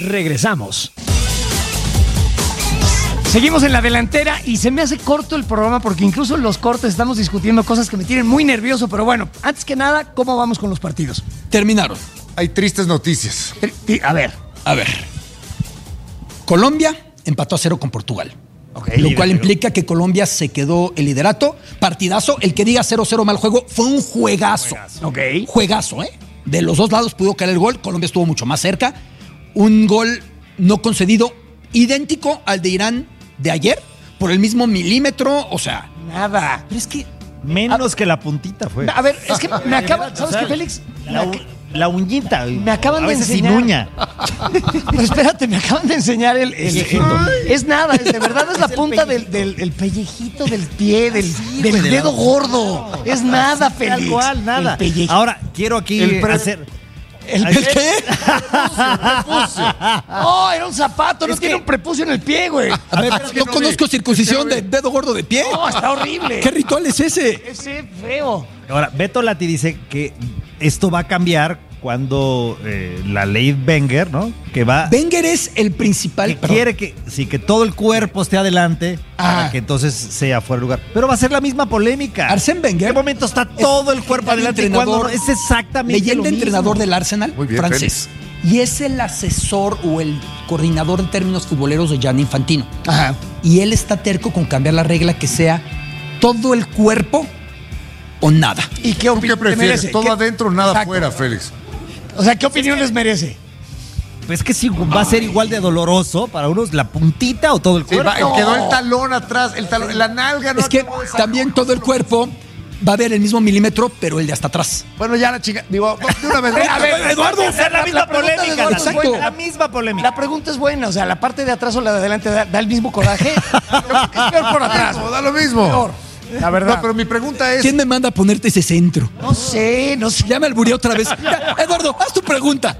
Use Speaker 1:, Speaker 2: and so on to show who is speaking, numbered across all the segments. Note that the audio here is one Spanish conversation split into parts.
Speaker 1: Regresamos. Seguimos en la delantera y se me hace corto el programa porque incluso en los cortes estamos discutiendo cosas que me tienen muy nervioso. Pero bueno, antes que nada, ¿cómo vamos con los partidos?
Speaker 2: Terminaron.
Speaker 3: Hay tristes noticias.
Speaker 1: A ver.
Speaker 2: Colombia empató a 0 con Portugal.
Speaker 1: Okay,
Speaker 2: lo cual implica que Colombia se quedó el liderato. Partidazo. El que diga 0-0 mal juego fue un juegazo. Juegazo, ¿eh? De los dos lados pudo caer el gol. Colombia estuvo mucho más cerca. Un gol no concedido idéntico al de Irán de ayer, por el mismo milímetro, o sea,
Speaker 1: nada.
Speaker 4: Pero es que menos que la puntita fue.
Speaker 1: A ver, es que me acaba, ¿sabes qué, Félix?
Speaker 4: La uñita.
Speaker 1: Me acaban de enseñar.
Speaker 4: Sin uña.
Speaker 1: Pero espérate, me acaban de enseñar es nada, de verdad es la punta del pellejito del pie, del dedo gordo. Es nada, Félix.
Speaker 4: Tal cual, nada. Ahora, quiero aquí hacer...
Speaker 1: ¿El qué? Prepucio. Oh, era un zapato, no tiene un prepucio en el pie, güey.
Speaker 2: A ver, no conozco circuncisión de dedo gordo de pie.
Speaker 1: No, está horrible.
Speaker 2: ¿Qué ritual es ese?
Speaker 1: Ese feo.
Speaker 4: Ahora, Beto Lati dice que esto va a cambiar cuando la ley Wenger, ¿no? Que va...
Speaker 2: Wenger es el principal...
Speaker 4: Que quiere que todo el cuerpo esté adelante para que entonces sea fuera de lugar. Pero va a ser la misma polémica.
Speaker 2: Arsène Wenger...
Speaker 4: ¿En qué momento está todo el cuerpo adelante?
Speaker 2: Entrenador,
Speaker 4: no? Es exactamente
Speaker 2: leyenda
Speaker 4: lo mismo.
Speaker 2: Entrenador del Arsenal,
Speaker 3: muy bien,
Speaker 2: francés. Félix. Y es el asesor o el coordinador en términos futboleros de Gianni Infantino.
Speaker 1: Ajá.
Speaker 2: Y él está terco con cambiar la regla que sea todo el cuerpo o nada.
Speaker 1: ¿Y qué opinión
Speaker 3: prefieres? ¿Todo adentro o nada afuera, Félix?
Speaker 1: O sea, ¿qué opinión les merece?
Speaker 4: Pues que si va a ser igual de doloroso para unos, la puntita o todo el cuerpo.
Speaker 3: Sí, quedó el talón atrás, la nalga.
Speaker 2: Es que también todo el cuerpo va a ver el mismo milímetro, pero el de hasta atrás.
Speaker 3: Bueno, ya la chica, digo, de una vez.
Speaker 1: A ver,
Speaker 4: Eduardo, hacer la misma polémica.
Speaker 2: Exacto.
Speaker 4: La misma polémica.
Speaker 1: La pregunta es buena, o sea, ¿la parte de atrás o la de adelante da el mismo coraje? Yo creo que es peor por atrás.
Speaker 3: Da lo mismo.
Speaker 1: Peor. La verdad.
Speaker 3: No, pero mi pregunta es...
Speaker 2: ¿Quién me manda a ponerte ese centro?
Speaker 1: No sé.
Speaker 2: Ya me albureé otra vez. Ya, Eduardo, haz tu pregunta.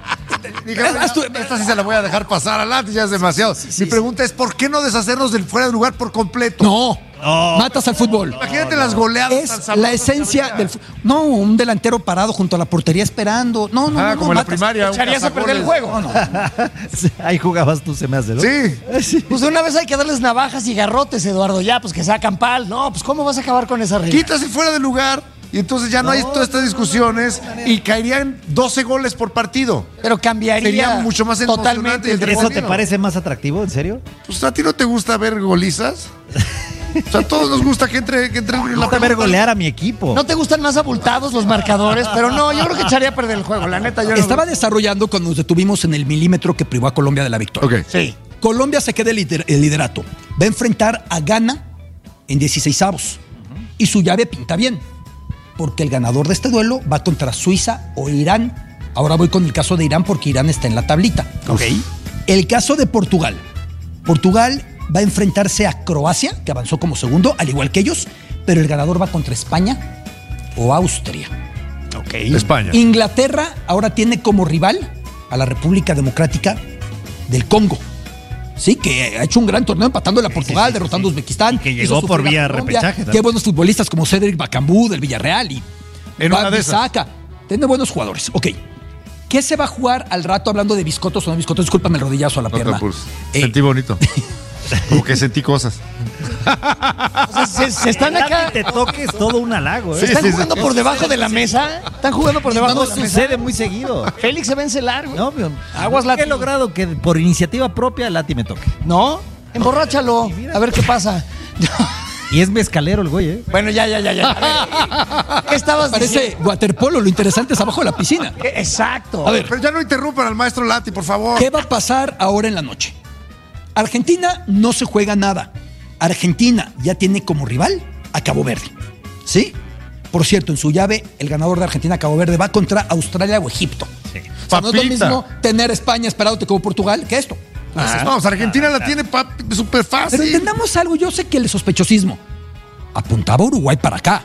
Speaker 3: Esta sí se la voy a dejar pasar adelante, ya es demasiado. Mi pregunta es, ¿por qué no deshacernos del fuera de lugar por completo?
Speaker 2: No. Matas al fútbol.
Speaker 3: Imagínate las goleadas.
Speaker 2: Es la esencia del fútbol. No, un delantero parado junto a la portería esperando. No,
Speaker 3: como en la primaria.
Speaker 1: Echarías a perder el juego. No.
Speaker 4: Ahí jugabas tú, se me hace, ¿no?
Speaker 3: Sí.
Speaker 1: Pues de una vez hay que darles navajas y garrotes, Eduardo. Ya, pues que sacan pal. No, pues ¿cómo vas a acabar con esa regla?
Speaker 3: Quitas el fuera de lugar y entonces ya no hay todas estas discusiones y caerían 12 goles por partido.
Speaker 1: Pero cambiaría.
Speaker 3: Sería mucho más
Speaker 1: totalmente.
Speaker 3: emocionante.
Speaker 4: ¿Eso te parece más atractivo, en serio?
Speaker 3: Pues ¿a ti no te gusta ver golizas? O sea, a todos nos gusta que entre
Speaker 4: Me gusta ver golear a mi equipo.
Speaker 1: ¿No te gustan más abultados los marcadores? Pero no, yo creo que echaría a perder el juego. La neta, yo
Speaker 2: Estaba desarrollando cuando nos detuvimos en el milímetro que privó a Colombia de la victoria.
Speaker 3: Ok.
Speaker 1: Sí.
Speaker 2: Colombia se queda el liderato. Va a enfrentar a Ghana en 16avos. Y su llave pinta bien. Porque el ganador de este duelo va contra Suiza o Irán. Ahora voy con el caso de Irán porque Irán está en la tablita.
Speaker 1: Ok.
Speaker 2: El caso de Portugal. Portugal va a enfrentarse a Croacia, que avanzó como segundo, al igual que ellos, pero el ganador va contra España o Austria.
Speaker 1: Ok.
Speaker 3: España.
Speaker 2: Inglaterra ahora tiene como rival a la República Democrática del Congo. Sí, que ha hecho un gran torneo empatando a Portugal, derrotando a Uzbekistán.
Speaker 4: Que llegó por vía repechaje.
Speaker 2: Qué buenos futbolistas como Cédric Bakambu del Villarreal y
Speaker 3: en una de esas.
Speaker 2: Tiene buenos jugadores. Ok. ¿Qué se va a jugar al rato hablando de biscotos o no biscotos? Discúlpame el rodillazo a la pierna.
Speaker 3: Pues, sentí bonito. Como que sentí cosas.
Speaker 1: O sea, se están acá.
Speaker 4: Que te toques todo un halago,
Speaker 1: ¿Se están jugando por debajo de la mesa? ¿Están jugando por debajo de la mesa?
Speaker 4: Sucede muy seguido.
Speaker 1: Félix se vence largo.
Speaker 4: No,
Speaker 1: Aguas, Lati.
Speaker 4: He logrado que por iniciativa propia Lati me toque.
Speaker 1: ¿No? Emborráchalo. A ver qué pasa.
Speaker 4: Y es mezcalero el güey, ¿eh?
Speaker 1: Bueno, ya. A ver, ¿qué estabas
Speaker 2: Parece
Speaker 1: diciendo?
Speaker 2: waterpolo, lo interesante es abajo de la piscina.
Speaker 1: Exacto.
Speaker 2: A ver,
Speaker 3: Pero ya no interrumpan al maestro Lati, por favor.
Speaker 2: ¿qué va a pasar ahora en la noche? Argentina no se juega nada. Argentina ya tiene como rival a Cabo Verde. ¿Sí? Por cierto, en su llave, el ganador de Argentina-Cabo Verde va contra Australia o Egipto.
Speaker 4: Sí.
Speaker 2: O sea, no es lo
Speaker 3: Papita.
Speaker 2: mismo tener España esperándote como Portugal que esto.
Speaker 3: Vamos, Argentina la tiene súper fácil.
Speaker 2: Pero entendamos algo, yo sé que el sospechosismo apuntaba a Uruguay para acá.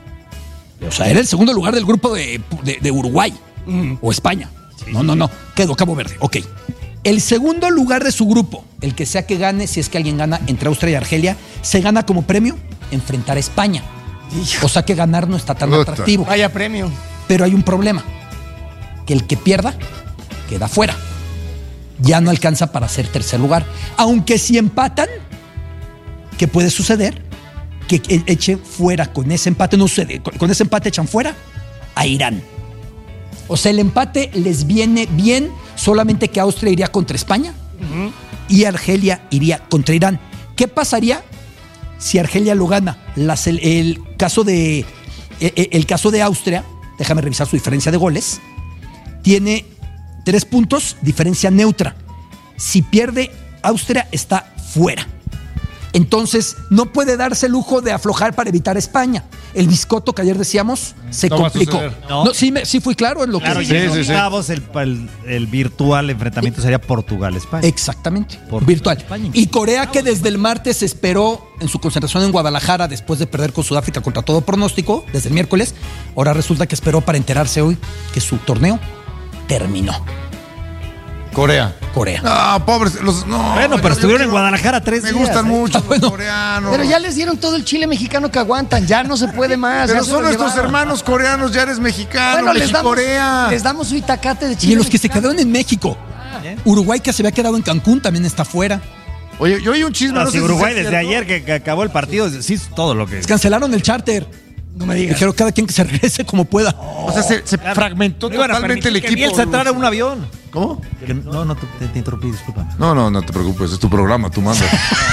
Speaker 2: O sea, era el segundo lugar del grupo de Uruguay o España. No, quedó Cabo Verde. Ok. El segundo lugar de su grupo, el que sea que gane, si es que alguien gana entre Austria y Argelia, se gana como premio enfrentar a España. O sea que ganar no está tan atractivo.
Speaker 1: Vaya premio.
Speaker 2: Pero hay un problema, que el que pierda queda fuera. ya no alcanza para ser tercer lugar. Aunque si empatan, ¿qué puede suceder? Que eche fuera con ese empate, no sucede, con ese empate echan fuera a Irán. O sea, el empate les viene bien, solamente que Austria iría contra España y Argelia iría contra Irán. ¿Qué pasaría si Argelia lo gana? El caso de Austria, déjame revisar su diferencia de goles, tiene 3 puntos, diferencia neutra. Si pierde, Austria está fuera. Entonces, no puede darse el lujo de aflojar para evitar a España. El biscotto que ayer decíamos se complicó. No, sí fui claro en lo
Speaker 4: Claro,
Speaker 2: que
Speaker 4: sí. El virtual enfrentamiento sería Portugal-España.
Speaker 2: Exactamente, virtual. Y Corea, que desde el martes esperó en su concentración en Guadalajara después de perder con Sudáfrica contra todo pronóstico, desde el miércoles, ahora resulta que esperó para enterarse hoy que su torneo terminó. Corea.
Speaker 3: No, pobres.
Speaker 4: Bueno, pero estuvieron en Guadalajara 3 días.
Speaker 3: Me gustan mucho
Speaker 2: bueno,
Speaker 3: los coreanos.
Speaker 1: Pero ya les dieron todo el chile mexicano que aguantan, ya no se puede más.
Speaker 3: Pero
Speaker 1: ya
Speaker 3: son nuestros hermanos coreanos, ya eres mexicano,
Speaker 1: Bueno,
Speaker 3: Mexicorea.
Speaker 1: les damos su itacate de chile.
Speaker 2: Y los que se
Speaker 1: mexicano.
Speaker 2: quedaron en México. Uruguay, que se había quedado en Cancún, también está fuera.
Speaker 3: Oye, yo oí un chisme. No sé
Speaker 4: Uruguay
Speaker 3: si es
Speaker 4: desde
Speaker 3: cierto.
Speaker 4: ayer que acabó el partido, sí es todo lo que...
Speaker 2: Cancelaron el charter.
Speaker 1: No me digas.
Speaker 2: Dijeron cada quien que se regrese como pueda.
Speaker 3: O sea, se fragmentó
Speaker 4: No iban a
Speaker 3: totalmente el
Speaker 4: permitir que
Speaker 3: equipo.
Speaker 4: Bielsa entrara en un avión.
Speaker 3: ¿Cómo?
Speaker 4: No, te interrumpí, disculpa.
Speaker 3: No te preocupes, es tu programa, tú mandas.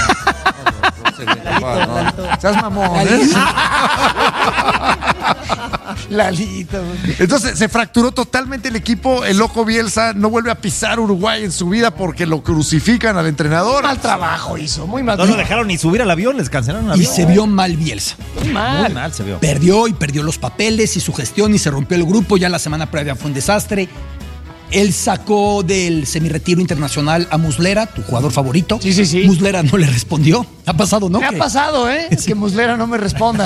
Speaker 3: Seas mamón.
Speaker 1: Lalito.
Speaker 3: Entonces se fracturó totalmente el equipo. El loco Bielsa no vuelve a pisar Uruguay en su vida porque lo crucifican al entrenador.
Speaker 1: Mal trabajo hizo, muy mal.
Speaker 4: No lo dejaron ni subir al avión, les cancelaron el
Speaker 2: Y
Speaker 4: avión.
Speaker 2: se vio mal Bielsa.
Speaker 1: Muy mal.
Speaker 4: Muy mal se vio.
Speaker 2: Perdió los papeles y su gestión y se rompió el grupo. Ya la semana previa fue un desastre. Él sacó del semirretiro internacional a Muslera, tu jugador favorito.
Speaker 1: Sí.
Speaker 2: Muslera no le respondió. Ha pasado, ¿no?
Speaker 1: Me ha pasado, que Muslera no me responda.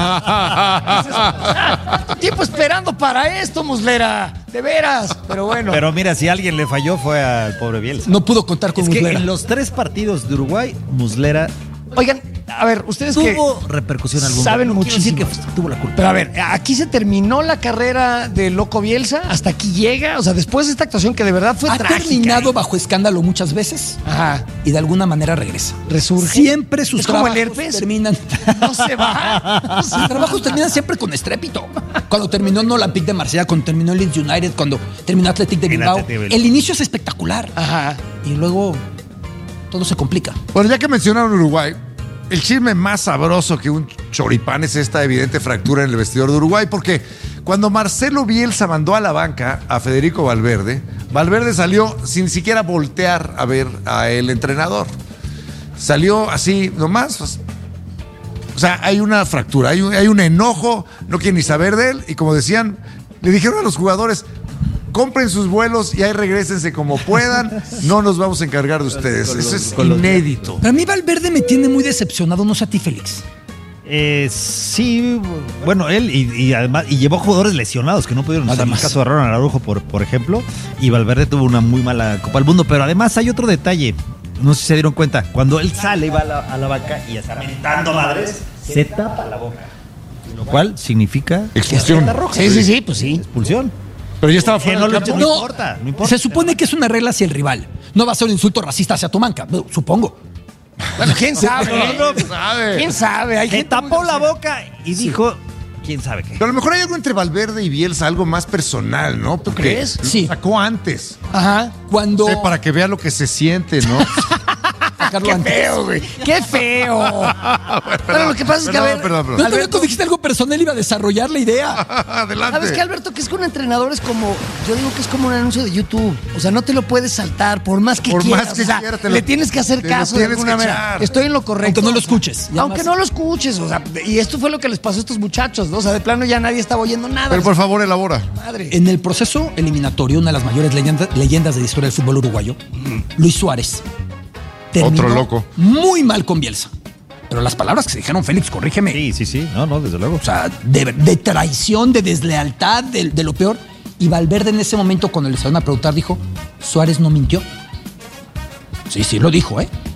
Speaker 1: ¿Tanto tiempo esperando para esto, Muslera? De veras, pero bueno.
Speaker 4: Pero mira, si alguien le falló fue al pobre Bielsa.
Speaker 2: No pudo contar con
Speaker 4: Es que
Speaker 2: Muslera.
Speaker 4: en los 3 partidos de Uruguay, Muslera
Speaker 1: Oigan, a ver, ustedes que
Speaker 4: tuvo repercusión alguna.
Speaker 1: saben
Speaker 4: No quiero decir
Speaker 1: muchísimo.
Speaker 4: que tuvo la culpa.
Speaker 1: Pero a ver, aquí se terminó la carrera de Loco Bielsa, hasta aquí llega, o sea, después de esta actuación que de verdad fue
Speaker 2: Ha
Speaker 1: trágica.
Speaker 2: terminado bajo escándalo muchas veces
Speaker 1: Ajá.
Speaker 2: y de alguna manera regresa.
Speaker 1: Resurge.
Speaker 2: Siempre sus
Speaker 1: Es como el
Speaker 2: trabajos
Speaker 1: herpes.
Speaker 2: terminan.
Speaker 1: No se va.
Speaker 2: Sus trabajos terminan siempre con estrépito. Cuando terminó en Olympique de Marsella, cuando terminó en Leeds United, cuando terminó Athletic de Bilbao. El inicio es espectacular.
Speaker 1: Ajá.
Speaker 2: Y luego todo se complica.
Speaker 3: Bueno, ya que mencionaron Uruguay, el chisme más sabroso que un choripán es esta evidente fractura en el vestidor de Uruguay, porque cuando Marcelo Bielsa mandó a la banca a Federico Valverde, Valverde salió sin siquiera voltear a ver a el entrenador. Salió así nomás. O sea, hay una fractura, hay un enojo, no quieren ni saber de él, y como decían, le dijeron a los jugadores: compren sus vuelos y ahí regrésense como puedan, no nos vamos a encargar de ustedes. Eso es inédito.
Speaker 2: Pero a mí Valverde me tiene muy decepcionado, no sé a ti, Félix.
Speaker 4: Sí, bueno, él y además y llevó jugadores lesionados que no pudieron. En el caso de Ronald Araujo, por ejemplo, y Valverde tuvo una muy mala Copa del Mundo. Pero además hay otro detalle, no sé si se dieron cuenta, cuando él sale y va a la banca y está mentando madres, se tapa la boca, lo cual significa
Speaker 3: Expulsión.
Speaker 4: roja.
Speaker 1: Sí, pues sí.
Speaker 4: Expulsión.
Speaker 3: Pero ya estaba
Speaker 4: Que
Speaker 3: fuera
Speaker 4: no,
Speaker 3: del campo.
Speaker 4: no importa.
Speaker 2: Se supone que es una regla hacia el rival. No va a ser un insulto racista hacia tu manca, supongo.
Speaker 1: Bueno, quién sabe.
Speaker 3: ¿Quién sabe?
Speaker 1: ¿Quién sabe? Hay
Speaker 4: Se
Speaker 1: gente
Speaker 4: tapó
Speaker 1: muy
Speaker 4: la boca y dijo, quién sabe qué.
Speaker 3: Pero a lo mejor hay algo entre Valverde y Bielsa, algo más personal, ¿no?
Speaker 1: ¿Tú crees?
Speaker 3: Lo
Speaker 2: Sí.
Speaker 3: sacó antes.
Speaker 1: Ajá.
Speaker 2: Cuando
Speaker 3: Sí, para que vea lo que se siente, ¿no?
Speaker 2: sacarlo
Speaker 1: Qué
Speaker 2: antes.
Speaker 1: feo, güey. Qué feo. Bueno, lo que pasa es que, a ver,
Speaker 3: Perdón.
Speaker 2: No, Alberto, dijiste algo personal, iba a desarrollar la idea.
Speaker 3: Adelante.
Speaker 1: ¿sabes qué, Alberto? Que es que un entrenador es como, yo digo que es como un anuncio de YouTube. O sea, no te lo puedes saltar por más que
Speaker 3: Por
Speaker 1: quieras.
Speaker 3: más que
Speaker 1: o sea,
Speaker 3: quieras, te lo-
Speaker 1: le tienes que hacer
Speaker 3: te lo
Speaker 1: caso de
Speaker 3: tienes
Speaker 1: alguna
Speaker 3: que
Speaker 1: manera.
Speaker 3: echar.
Speaker 1: Estoy en lo correcto.
Speaker 2: Aunque no lo
Speaker 1: o sea,
Speaker 2: escuches. Ya
Speaker 1: Aunque
Speaker 2: más.
Speaker 1: no lo escuches. O sea, y esto fue lo que les pasó a estos muchachos, ¿no? O sea, de plano ya nadie estaba oyendo nada.
Speaker 3: Pero por favor, elabora.
Speaker 1: Madre.
Speaker 2: En el proceso eliminatorio, una de las mayores leyendas de la historia del fútbol uruguayo, Luis Suárez, terminó
Speaker 3: Otro loco.
Speaker 2: muy mal con Bielsa. Pero las palabras que se dijeron, Félix, corrígeme.
Speaker 4: Sí. No, desde luego.
Speaker 2: O sea, de traición, de deslealtad, de lo peor. Y Valverde en ese momento, cuando le salieron a preguntar, dijo: Suárez no mintió. Sí, lo dijo,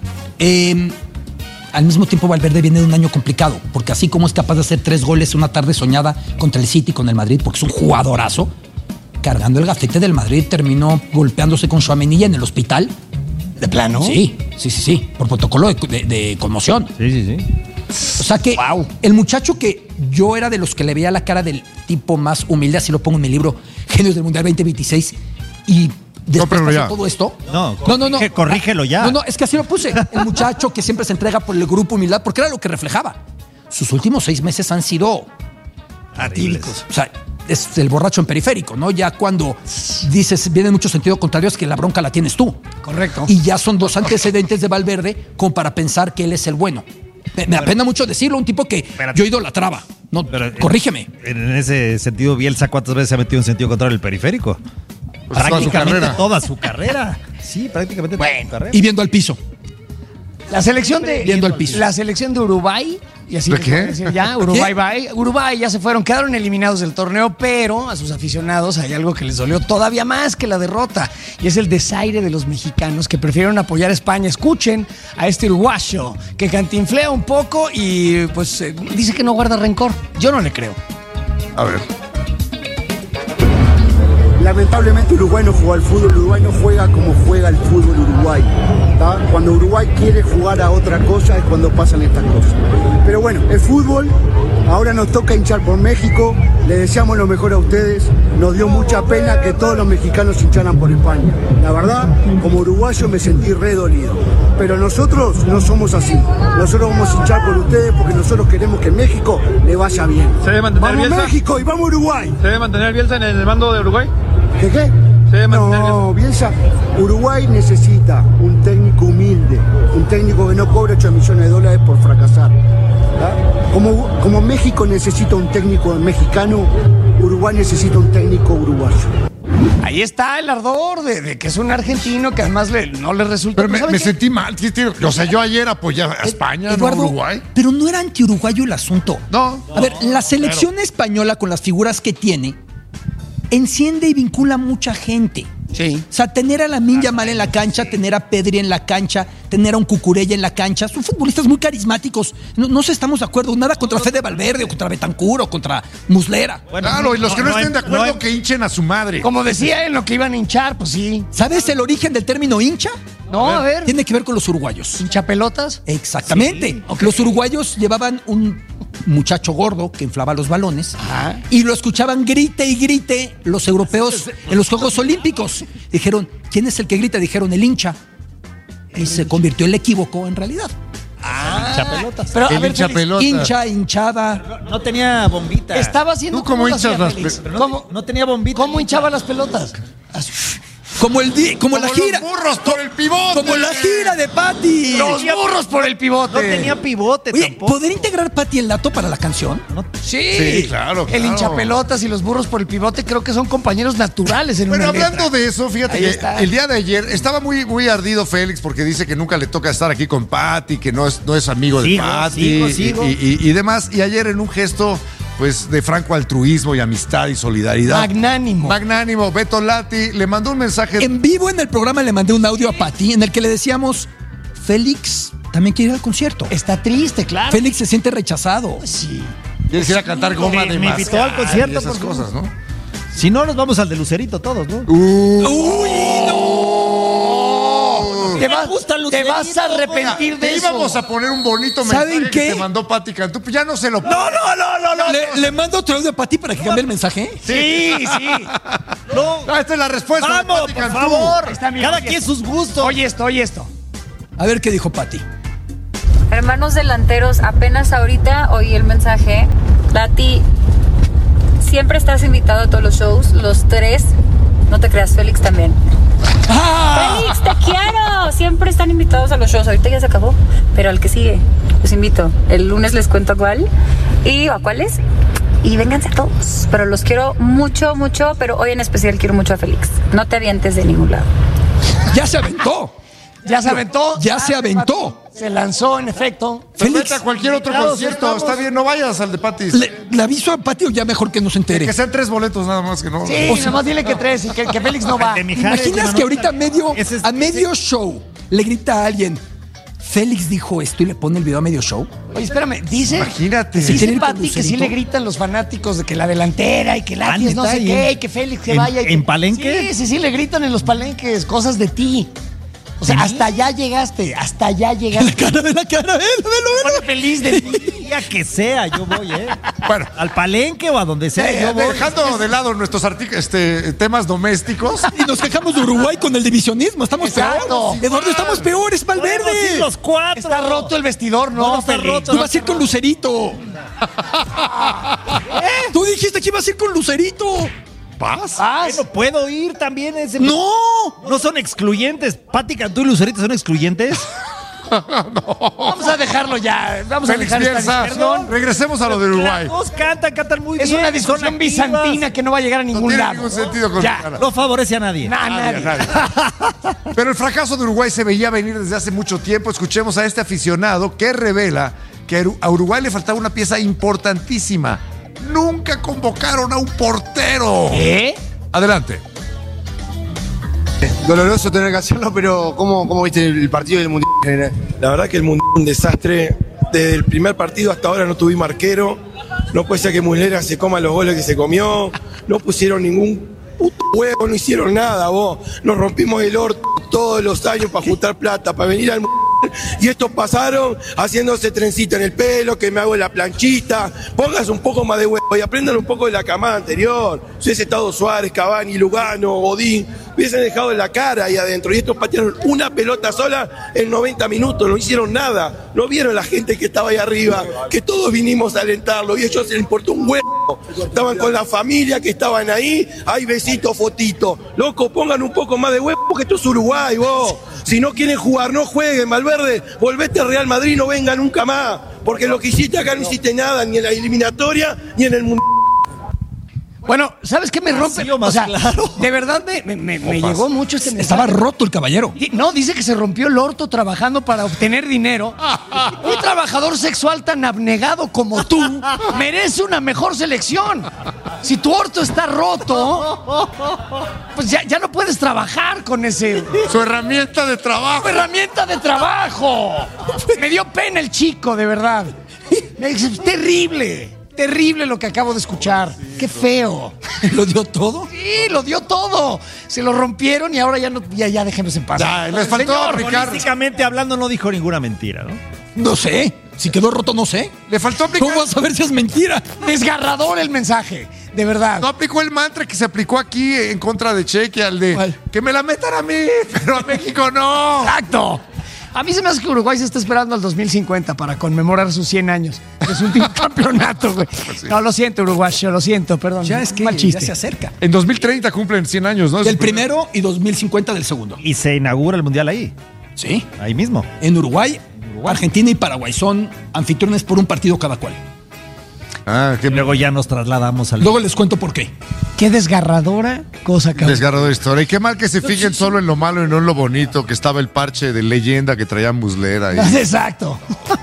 Speaker 2: al mismo tiempo, Valverde viene de un año complicado, porque así como es capaz de hacer 3 goles una tarde soñada contra el City y con el Madrid, porque es un jugadorazo, cargando el gafete del Madrid, terminó golpeándose con Tchouaméni en el hospital.
Speaker 1: ¿De plano?
Speaker 2: Sí, por protocolo de conmoción.
Speaker 4: Sí.
Speaker 2: O sea que el muchacho que yo era de los que le veía la cara del tipo más humilde, así lo pongo en mi libro, Genios del Mundial 2026, y después pasó todo esto.
Speaker 4: No, corrígelo ya.
Speaker 2: No, es que así lo puse. El muchacho que siempre se entrega por el grupo humildad, porque era lo que reflejaba. Sus últimos 6 meses han sido atípicos. O sea, es el borracho en periférico, ¿no? Ya cuando dices, viene en mucho sentido contrario, es que la bronca la tienes tú.
Speaker 1: Correcto.
Speaker 2: Y ya son 2 antecedentes de Valverde como para pensar que él es el bueno. Me apena mucho decirlo, un tipo que yo idolatraba. No, corrígeme.
Speaker 4: En ese sentido, Bielsa, ¿cuántas veces se ha metido en sentido contrario el periférico?
Speaker 3: Pues
Speaker 4: prácticamente toda su carrera. Sí, prácticamente toda su carrera.
Speaker 2: Y viendo al piso.
Speaker 1: La selección
Speaker 2: viendo al piso.
Speaker 1: La selección de Uruguay, y así
Speaker 3: ¿De
Speaker 1: les
Speaker 3: qué?
Speaker 1: voy a decir ya, Uruguay ya se fueron, quedaron eliminados del torneo, pero a sus aficionados hay algo que les dolió todavía más que la derrota, y es el desaire de los mexicanos que prefirieron apoyar a España. Escuchen a este uruguayo que cantinflea un poco y pues dice que no guarda rencor. Yo no le creo.
Speaker 3: A ver.
Speaker 5: Lamentablemente Uruguay no juega al fútbol, Uruguay no juega como juega el fútbol Uruguay. ¿Tá? Cuando Uruguay quiere jugar a otra cosa es cuando pasan estas cosas. Pero bueno, el fútbol, ahora nos toca hinchar por México, le deseamos lo mejor a ustedes, nos dio mucha pena que todos los mexicanos hincharan por España. La verdad, como uruguayo me sentí re dolido. Pero nosotros no somos así, nosotros vamos a hinchar por ustedes porque nosotros queremos que México le vaya bien.
Speaker 6: ¿Se debe mantener
Speaker 5: ¡Vamos
Speaker 6: Bielsa?
Speaker 5: México y vamos Uruguay!
Speaker 6: ¿Se debe mantener Bielsa en el mando de Uruguay?
Speaker 5: ¿Qué?
Speaker 6: Se debe mantener
Speaker 5: No, Bielsa, Uruguay necesita un técnico humilde, un técnico que no cobre 8 millones de dólares por fracasar. ¿Tá? Como México necesita un técnico mexicano, Uruguay necesita un técnico uruguayo.
Speaker 1: Ahí está el ardor de que es un argentino que además no le resulta.
Speaker 3: Pero
Speaker 1: ¿saben
Speaker 3: me
Speaker 1: qué?
Speaker 3: sentí mal. O sea, yo ayer apoyé a España,
Speaker 2: Eduardo,
Speaker 3: no a Uruguay.
Speaker 2: Pero no era anti-uruguayo el asunto.
Speaker 3: No.
Speaker 2: A ver, la selección española con las figuras que tiene enciende y vincula a mucha gente.
Speaker 1: Sí.
Speaker 2: O sea, tener a Lamine Yamal en la cancha, tener a Pedri en la cancha, tener a un Cucurella en la cancha, son futbolistas muy carismáticos. No estamos de acuerdo, nada contra Fede Valverde o contra Betancur o contra Muslera.
Speaker 3: Bueno, claro, y los que no estén de acuerdo que hinchen a su madre.
Speaker 1: Como decía en lo que iban a hinchar, pues sí.
Speaker 2: ¿Sabes el origen del término hincha?
Speaker 1: No, a ver.
Speaker 2: Tiene que ver con los uruguayos.
Speaker 1: ¿Hinchapelotas?
Speaker 2: Exactamente.
Speaker 1: Sí, ok.
Speaker 2: Los uruguayos llevaban un muchacho gordo que inflaba los balones
Speaker 1: Ajá.
Speaker 2: y lo escuchaban grite y grite los europeos en los Juegos Olímpicos. Dijeron, ¿quién es el que grita? Dijeron, el hincha. Y se convirtió el equívoco en realidad.
Speaker 4: Hinchapelotas.
Speaker 1: Pero, a
Speaker 3: El
Speaker 1: ver,
Speaker 3: hincha
Speaker 1: Félix,
Speaker 3: pelota.
Speaker 2: Hincha, hinchada.
Speaker 4: No tenía bombita.
Speaker 1: estaba haciendo
Speaker 3: ¿Tú cómo
Speaker 1: lo
Speaker 3: hinchas
Speaker 1: hacía
Speaker 3: las
Speaker 1: Félix?
Speaker 3: pe-
Speaker 4: No tenía bombita.
Speaker 1: ¿Cómo hinchaba las pelotas?
Speaker 2: Como la gira.
Speaker 3: Los burros por el pivote.
Speaker 2: Como la gira de Patty.
Speaker 1: Los burros por el pivote.
Speaker 4: No tenía pivote
Speaker 2: Oye,
Speaker 4: tampoco.
Speaker 2: ¿podría integrar Patty el dato para la canción?
Speaker 1: Sí,
Speaker 3: Sí, claro,
Speaker 1: El
Speaker 3: claro.
Speaker 1: hinchapelotas y los burros por el pivote creo que son compañeros naturales en
Speaker 3: Bueno,
Speaker 1: una letra.
Speaker 3: hablando de eso, fíjate
Speaker 1: Ahí
Speaker 3: que
Speaker 1: está.
Speaker 3: el día de ayer estaba muy ardido Félix porque dice que nunca le toca estar aquí con Patty, que no es amigo de Patty
Speaker 4: sigo.
Speaker 3: y demás. Y ayer en un gesto pues de franco altruismo y amistad y solidaridad. Magnánimo, Beto Lati le mandó un mensaje.
Speaker 2: En vivo en el programa le mandé un audio a Patty en el que le decíamos, Félix también quiere ir al concierto.
Speaker 1: Está triste, claro.
Speaker 2: Félix se siente rechazado.
Speaker 1: Sí.
Speaker 3: Quieres ir a cantar goma de
Speaker 4: me invitó al
Speaker 3: mascar
Speaker 4: concierto,
Speaker 3: y esas
Speaker 4: por
Speaker 3: cosas, ¿no?
Speaker 4: Si no, nos vamos al de Lucerito todos, ¿no?
Speaker 1: Te vas a arrepentir de
Speaker 3: Te
Speaker 1: eso.
Speaker 3: íbamos a poner un bonito
Speaker 2: ¿Saben
Speaker 3: mensaje
Speaker 2: qué?
Speaker 3: que te mandó Patty Cantú, pues ya no se lo.
Speaker 4: No.
Speaker 2: ¿Le mando otro audio a Patty para que cambie el mensaje?
Speaker 1: Sí.
Speaker 4: No.
Speaker 3: Esta es la respuesta.
Speaker 4: Vamos,
Speaker 3: de Patty
Speaker 4: por
Speaker 3: Cantú.
Speaker 4: favor.
Speaker 1: Está bien,
Speaker 4: Cada
Speaker 1: oye
Speaker 4: quien sus gustos.
Speaker 1: Oye esto.
Speaker 2: A ver qué dijo Patty.
Speaker 7: Hermanos delanteros, apenas ahorita oí el mensaje. Lati, siempre estás invitado a todos los shows, los 3. No te creas, Félix también. Félix, te quiero. Siempre están invitados a los shows. Ahorita ya se acabó, pero al que sigue, los invito. El lunes les cuento a cuál y a cuáles. Y vénganse a todos. Pero los quiero mucho, pero hoy en especial quiero mucho a Félix. No te avientes de ningún lado.
Speaker 2: Ya se aventó.
Speaker 1: Ya se aventó.
Speaker 2: Ya se aventó.
Speaker 1: Se lanzó, en efecto.
Speaker 3: Pues
Speaker 2: Félix,
Speaker 3: vete a cualquier otro concierto. Está bien, no vayas al de Patty.
Speaker 2: ¿le aviso a Patty o ya mejor que no se entere?
Speaker 3: Que sean 3 boletos nada más que no.
Speaker 1: Sí, nomás dile que 3 y que Félix no va.
Speaker 2: ¿Imaginas que ahorita a medio show le grita a alguien, Félix dijo esto y le pone el video a medio show.
Speaker 1: Oye, espérame, dice.
Speaker 3: Imagínate.
Speaker 2: Sí,
Speaker 1: Dice
Speaker 2: tiene
Speaker 1: Pati que
Speaker 2: Lucerito.
Speaker 1: sí le gritan los fanáticos de que la delantera y que la es no sé
Speaker 4: ¿neta?
Speaker 1: qué, y que Félix se
Speaker 4: ¿En-
Speaker 1: vaya. y que-
Speaker 4: en palenque?
Speaker 1: Sí, le gritan en los palenques cosas de ti. O sea, hasta allá llegaste, hasta allá llegaste.
Speaker 2: La cara,
Speaker 1: Pone feliz de ti.
Speaker 4: Día que sea, yo voy,
Speaker 3: Bueno.
Speaker 4: Al palenque o a donde sea, yo voy.
Speaker 3: Dejando de lado nuestros temas domésticos.
Speaker 2: Y nos quejamos de Uruguay con el divisionismo. Estamos
Speaker 1: Exacto.
Speaker 2: peores. Eduardo, estamos peores,
Speaker 4: Podemos ir
Speaker 2: Valverde.
Speaker 4: los 4.
Speaker 1: Está roto el vestidor, no,
Speaker 4: está
Speaker 1: Félix.
Speaker 4: roto.
Speaker 2: Tú vas a ir con Lucerito. Tú dijiste que ibas a ir con Lucerito.
Speaker 3: ¿Paz?
Speaker 1: Vas.
Speaker 4: Bueno, puedo ir también.
Speaker 2: ¡No!
Speaker 4: No son excluyentes. Pati Cantú y Lucerito son excluyentes.
Speaker 1: Vamos a dejarlo ya. Vamos
Speaker 3: Félix
Speaker 1: a dejar
Speaker 3: Bielsa.
Speaker 1: esta discusión.
Speaker 3: Regresemos a lo de Uruguay.
Speaker 4: Los dos cantan muy
Speaker 1: Es
Speaker 4: bien.
Speaker 1: una
Speaker 4: son
Speaker 1: discusión
Speaker 4: activas.
Speaker 1: bizantina que no va a llegar a
Speaker 3: No
Speaker 1: ningún
Speaker 3: tiene
Speaker 1: lado.
Speaker 3: ningún sentido con
Speaker 1: Ya.
Speaker 3: Ana.
Speaker 4: No favorece a nadie.
Speaker 1: Nadie.
Speaker 3: Pero el fracaso de Uruguay se veía venir desde hace mucho tiempo. Escuchemos a este aficionado que revela que a Uruguay le faltaba una pieza importantísima. Nunca convocaron a un portero.
Speaker 1: ¿Eh?
Speaker 3: Adelante.
Speaker 8: Doloroso tener que hacerlo, pero ¿cómo viste el partido del Mundial en general?
Speaker 9: La verdad que el Mundial es un desastre. Desde el primer partido hasta ahora no tuvimos arquero. No puede ser que Muslera se coma los goles que se comió. No pusieron ningún puto huevo, no hicieron nada, vos. Nos rompimos el orto todos los años para juntar plata, para venir al Mundial. Y estos pasaron haciéndose trencito en el pelo, que me hago la planchita. Pónganse un poco más de huevo y aprendan un poco de la camada anterior. Si hubiese estado Suárez, Cavani, Lugano, Godín, hubiesen dejado en la cara ahí adentro. Y estos patearon una pelota sola en 90 minutos, no hicieron nada. No vieron la gente que estaba ahí arriba, que todos vinimos a alentarlo y a ellos les importó un huevo. Estaban con la familia que estaban ahí, hay besitos, fotitos. Loco, pongan un poco más de huevo porque esto es Uruguay, vos. Si no quieren jugar, no jueguen, Valverde. Volvete al Real Madrid, no venga nunca más. Porque lo que hiciste acá no hiciste nada, ni en la eliminatoria, ni en el Mundial.
Speaker 1: Bueno, ¿sabes qué me rompe?
Speaker 4: sido más
Speaker 1: O sea,
Speaker 4: claro.
Speaker 1: de verdad me llegó mucho este mensaje.
Speaker 2: Estaba roto el caballero.
Speaker 1: No, dice que se rompió el orto trabajando para obtener dinero. Un trabajador sexual tan abnegado como tú merece una mejor selección. Si tu orto está roto, pues ya no puedes trabajar con ese...
Speaker 3: Su herramienta de trabajo.
Speaker 1: ¡Tu herramienta de trabajo! Me dio pena el chico, de verdad. Es terrible. Terrible lo que acabo de escuchar. Qué feo.
Speaker 2: ¿Lo dio todo?
Speaker 1: Sí, lo dio todo. Se lo rompieron y ahora ya déjenos en paz.
Speaker 3: Ya, les faltó
Speaker 1: Señor,
Speaker 3: aplicar.
Speaker 4: Políticamente hablando, no dijo ninguna mentira, ¿no?
Speaker 2: No sé. Si quedó roto, no sé.
Speaker 3: Le faltó aplicar.
Speaker 2: ¿Cómo vas a ver si es mentira?
Speaker 1: desgarrador el mensaje, de verdad.
Speaker 3: No aplicó el mantra que se aplicó aquí en contra de Cheque, al de
Speaker 2: ¿Cuál?
Speaker 3: que me la metan a mí, pero a México no.
Speaker 1: Exacto. A mí se me hace que Uruguay se está esperando al 2050 para conmemorar sus 100 años de su último campeonato, güey. No, lo siento, uruguayo, lo siento, perdón.
Speaker 2: Ya es que
Speaker 1: mal chiste.
Speaker 2: ya se acerca.
Speaker 3: En 2030 cumplen 100 años, ¿no?
Speaker 2: Del primero y 2050 del segundo.
Speaker 4: Y se inaugura el Mundial ahí,
Speaker 2: Sí.
Speaker 4: ahí mismo.
Speaker 2: En Uruguay, Argentina y Paraguay son anfitriones por un partido cada cual.
Speaker 3: Ah, qué
Speaker 4: Luego ya nos trasladamos al...
Speaker 2: Luego les cuento por qué.
Speaker 1: Qué desgarradora cosa, cabrón.
Speaker 3: desgarrador historia. Y qué mal que se fijen solo en lo malo y no en lo bonito, que estaba el parche de leyenda que traía Muslera ahí.
Speaker 1: Exacto.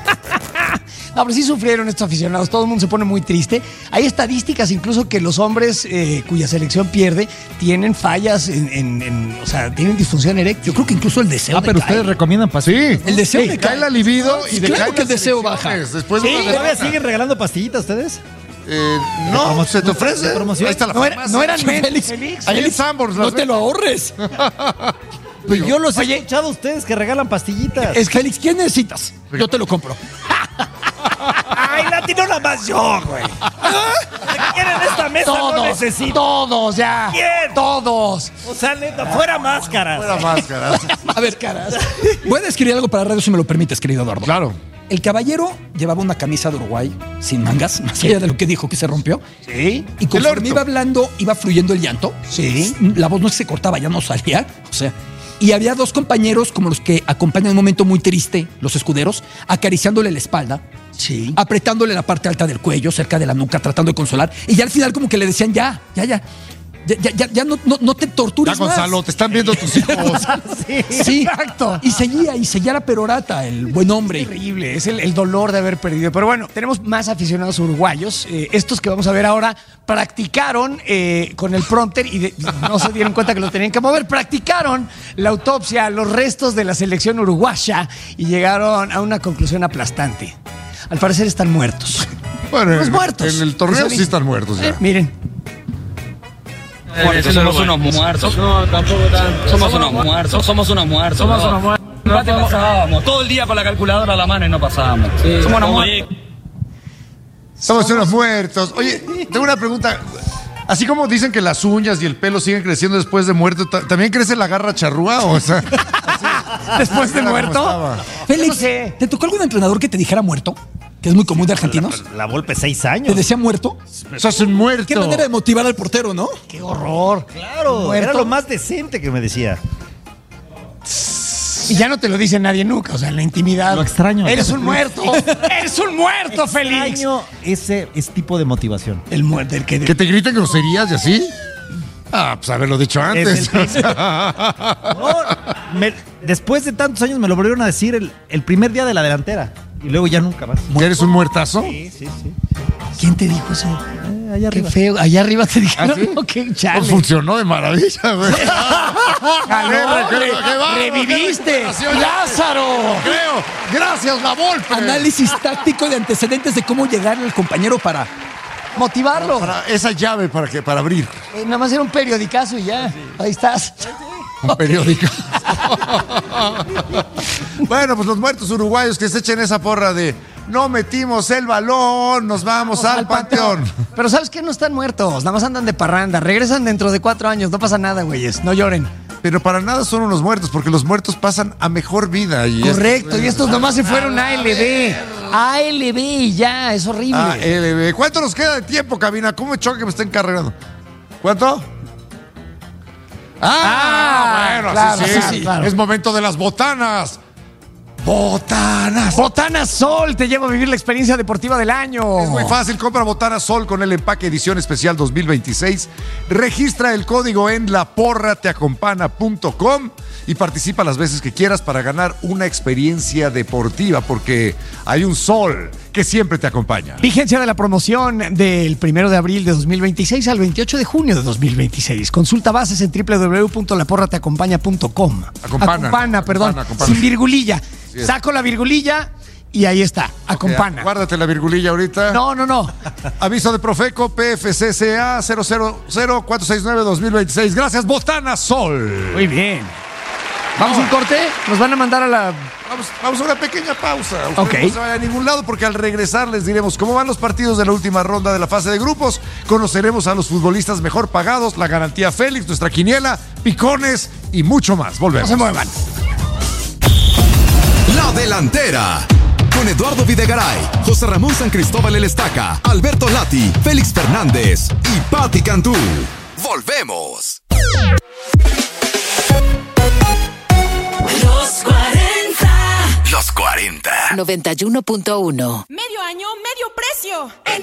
Speaker 1: No, pero sí sufrieron estos aficionados. Todo el mundo se pone muy triste. Hay estadísticas incluso que los hombres cuya selección pierde tienen fallas o sea, tienen disfunción eréctil.
Speaker 2: Yo creo que incluso el deseo.
Speaker 4: pero
Speaker 2: decae.
Speaker 4: ustedes recomiendan
Speaker 3: Sí,
Speaker 4: pastillas.
Speaker 2: El deseo
Speaker 3: sí,
Speaker 2: decae.
Speaker 3: cae la libido y
Speaker 2: Sí,
Speaker 3: decae
Speaker 2: claro que el
Speaker 3: las
Speaker 2: deseo baja.
Speaker 3: selecciones. Después de
Speaker 4: Sí,
Speaker 3: una
Speaker 4: ¿todavía
Speaker 3: derrota.
Speaker 4: siguen regalando pastillitas ustedes?
Speaker 3: No, se te ofrece.
Speaker 4: ¿De promoción?
Speaker 3: Ahí está la
Speaker 1: No,
Speaker 3: farmacia.
Speaker 1: no eran
Speaker 2: Félix,
Speaker 1: Félix.
Speaker 3: Ahí en Sanborns,
Speaker 2: No
Speaker 3: las
Speaker 2: te lo ahorres.
Speaker 4: Pues yo los he escuchado a ustedes que regalan pastillitas.
Speaker 2: Es Félix, ¿quién necesitas? Yo te lo compro.
Speaker 4: Ay, latino nada más yo, güey. ¿Quién en esta mesa no
Speaker 1: Todos,
Speaker 4: necesita?
Speaker 1: todos, ya.
Speaker 4: ¿Quién?
Speaker 1: Todos.
Speaker 4: O sea, neta, fuera máscaras.
Speaker 3: Fuera máscaras.
Speaker 2: A ver, caras. Voy a describir algo para radio si me lo permites, querido Eduardo.
Speaker 3: Claro.
Speaker 2: El caballero llevaba una camisa de Uruguay sin mangas, más allá de lo que dijo que se rompió.
Speaker 1: Sí.
Speaker 2: Y conforme iba hablando, iba fluyendo el llanto.
Speaker 1: Sí.
Speaker 2: La voz no se cortaba, ya no salía. O sea, y había dos compañeros como los que acompañan en un momento muy triste, los escuderos, acariciándole la espalda.
Speaker 1: Sí.
Speaker 2: Apretándole la parte alta del cuello, cerca de la nuca, tratando de consolar. Y ya al final como que le decían, ya. Ya no te tortures
Speaker 3: Ya, Gonzalo,
Speaker 2: más.
Speaker 3: te están viendo tus hijos.
Speaker 2: Sí, exacto. Y seguía la perorata, el buen hombre.
Speaker 1: Terrible, es el dolor de haber perdido. Pero bueno, tenemos más aficionados uruguayos. Estos que vamos a ver ahora practicaron con el prompter y no se dieron cuenta que lo tenían que mover. Practicaron la autopsia a los restos de la selección uruguaya y llegaron a una conclusión aplastante. Al parecer están muertos.
Speaker 3: Bueno,
Speaker 1: Los muertos.
Speaker 3: en el torneo sí están muertos ya.
Speaker 1: Miren.
Speaker 10: Somos unos muertos.
Speaker 6: No, tampoco tanto.
Speaker 10: Somos unos muertos. Somos unos muertos.
Speaker 6: Somos unos muertos.
Speaker 10: No te pasábamos. Todo el día con la calculadora a la mano y no pasábamos. Somos unos muertos.
Speaker 3: Somos unos muertos. Oye, tengo una pregunta. Así como dicen que las uñas y el pelo siguen creciendo después de muerto, ¿también crece la garra charrúa? O sea,
Speaker 1: Después de muerto.
Speaker 2: Félix,
Speaker 1: No sé.
Speaker 2: ¿te tocó algún entrenador que te dijera muerto? Que es muy común de argentinos.
Speaker 4: La Volpe 6
Speaker 2: ¿Te
Speaker 4: años.
Speaker 2: decía muerto?
Speaker 3: sos un muerto.
Speaker 2: Qué manera de motivar al portero, ¿no?
Speaker 1: Qué horror.
Speaker 4: Claro,
Speaker 1: Muerto.
Speaker 4: era lo más decente que me decía.
Speaker 1: Y ya no te lo dice nadie nunca, o sea, en la intimidad.
Speaker 4: Lo extraño.
Speaker 1: Eres un muerto. Eres un muerto, Félix.
Speaker 4: Extraño ese tipo de motivación.
Speaker 1: El muerto, el que.
Speaker 3: ¿Que te griten groserías y así? Ah, pues haberlo dicho antes.
Speaker 4: Es el después de tantos años me lo volvieron a decir el primer día de la delantera. Y luego ya nunca más.
Speaker 3: ¿Que eres un muertazo?
Speaker 4: Sí.
Speaker 1: ¿Quién te dijo eso?
Speaker 4: Allá
Speaker 1: Qué
Speaker 4: arriba.
Speaker 1: feo. Allá arriba te dijeron.
Speaker 3: ¿Ah, sí?
Speaker 1: No, qué chale.
Speaker 3: Pues funcionó de maravilla, güey.
Speaker 1: Jaló,
Speaker 3: Qué bárbaro,
Speaker 1: reviviste.
Speaker 3: qué recuperación.
Speaker 1: Lázaro.
Speaker 3: Creo. Gracias, la Volpe.
Speaker 2: Análisis táctico de antecedentes de cómo llegar al compañero para
Speaker 1: Motivarlo.
Speaker 3: Para esa llave para abrir
Speaker 1: Nada más era un periodicazo y ya. Ahí estás.
Speaker 3: un periódico. Bueno, pues los muertos uruguayos que se echen esa porra de no metimos el balón, nos vamos al panteón.
Speaker 1: Pero ¿sabes qué? No están muertos. Nada más andan de parranda. Regresan dentro de 4 años. No pasa nada, güeyes. No lloren.
Speaker 3: Pero para nada son unos muertos, porque los muertos pasan a mejor vida. Y
Speaker 1: Correcto. Y estos nomás se fueron a ALB. ALB y ya. Es horrible.
Speaker 3: ¿Cuánto nos queda de tiempo, cabina? ¿Cómo me choca que me estén cargando? ¿Cuánto? Bueno,
Speaker 1: claro,
Speaker 3: sí.
Speaker 1: claro.
Speaker 3: Es momento de las botanas. Botanas.
Speaker 1: Botana Sol te lleva a vivir la experiencia deportiva del año.
Speaker 3: Es muy fácil, compra Botana Sol con el empaque edición especial 2026. Registra el código en laporrateacompana.com y participa las veces que quieras para ganar una experiencia deportiva, porque hay un sol que siempre te acompaña.
Speaker 1: Vigencia de la promoción del 1 de abril de 2026 al 28 de junio de 2026. Consulta bases en www.laporrateacompaña.com. Acompana, sin virgulilla.
Speaker 3: es.
Speaker 1: Saco la virgulilla y ahí está, acompana.
Speaker 3: Guárdate la virgulilla ahorita.
Speaker 1: No.
Speaker 3: Aviso de Profeco, PFCCA 0000469-2026. Gracias, Botana Sol.
Speaker 1: Muy bien. ¿Vamos a un corte? ¿Nos van a mandar a la...?
Speaker 3: Vamos a una pequeña pausa. Ustedes
Speaker 1: Ok.
Speaker 3: no se vayan a ningún lado, porque al regresar les diremos cómo van los partidos de la última ronda de la fase de grupos. Conoceremos a los futbolistas mejor pagados, la garantía Félix, nuestra quiniela, picones y mucho más. Volvemos.
Speaker 1: No se muevan.
Speaker 11: La Delantera. Con Eduardo Videgaray, José Ramón San Cristóbal El Estaca, Alberto Lati, Félix Fernández y Patti Cantú. Volvemos.
Speaker 12: Los 40.
Speaker 11: Los 40.
Speaker 12: 91.1.
Speaker 13: Medio año, medio precio.